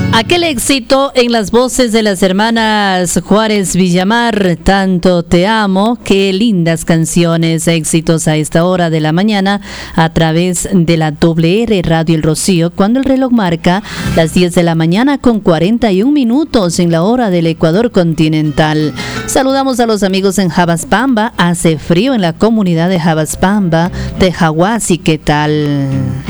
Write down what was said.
Aquel éxito en las voces de las hermanas Juárez Villamar, Tanto te amo, qué lindas canciones, éxitos a esta hora de la mañana a través de la WR Radio El Rocío, cuando el reloj marca las 10 de la mañana con 41 minutos en la hora del Ecuador continental. Saludamos a los amigos en Jabaspamba, hace frío en la comunidad de Jabaspamba, de Jaguasi, ¿qué tal?